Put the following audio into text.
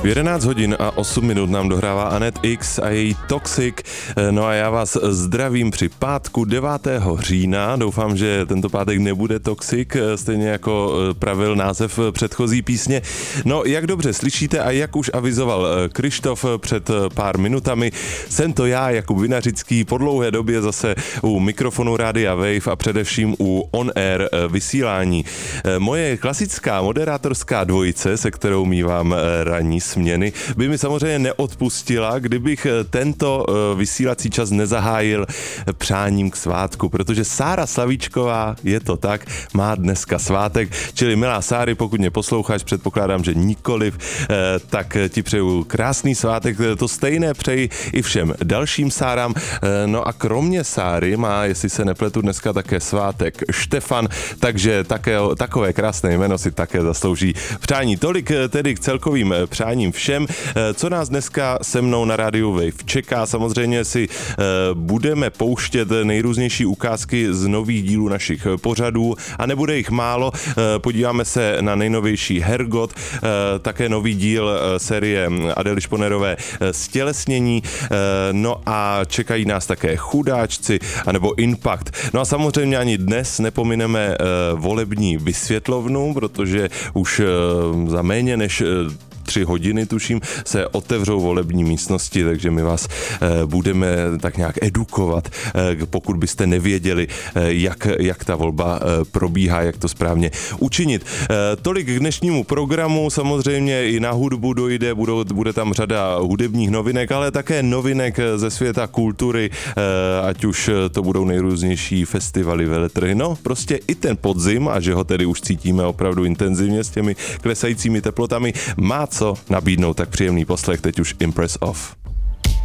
11 hodin a 8 minut nám dohrává Anet X a její Toxic. No a já vás zdravím při pátku 9. října. Doufám, že tento pátek nebude Toxic, stejně jako pravil název předchozí písně. No, jak dobře slyšíte a jak už avizoval Krištof před pár minutami, jsem to já, Jakub Vinařický, po dlouhé době zase u mikrofonu Rádia Wave a především u on-air vysílání. Moje klasická moderátorská dvojice, se kterou mívám ranní směny, by mi samozřejmě neodpustila, kdybych tento vysílací čas nezahájil přáním k svátku, protože Sára Slavíčková, je to tak, má dneska svátek, čili milá Sáry, pokud mě posloucháš, předpokládám, že nikoliv, tak ti přeju krásný svátek, to stejné přeji i všem dalším Sárám. No a kromě Sáry má, jestli se nepletu, dneska také svátek Štefan, takže takové krásné jméno si také zaslouží přání. Tolik tedy k celkovým přáním všem. Co nás dneska se mnou na rádiu Wave čeká, samozřejmě si budeme pouštět nejrůznější ukázky z nových dílů našich pořadů a nebude jich málo. Podíváme se na nejnovější Hergot, také nový díl série Adely Šponerové Stělesnění, no a čekají nás také Chudáčci anebo Impact. No a samozřejmě ani dnes nepomineme volební vysvětlovnu, protože už za méně než 3 hodiny, tuším, se otevřou volební místnosti, takže my vás budeme tak nějak edukovat, pokud byste nevěděli, jak ta volba probíhá, jak to správně učinit. Tolik k dnešnímu programu, samozřejmě i na hudbu dojde, bude tam řada hudebních novinek, ale také novinek ze světa kultury, ať už to budou nejrůznější festivaly, veletrhy, no prostě i ten podzim, a že ho tedy už cítíme opravdu intenzivně s těmi klesajícími teplotami, má co nabídnout, tak příjemný poslech, teď už Impress Off.